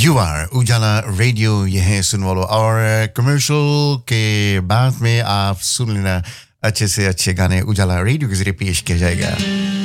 You are Ujala radio, ये है सुन वालो। और कमर्शियल के बाद में आप सुन लेना अच्छे से अच्छे गाने उजाला रेडियो के जरिए पेश किया जाएगा।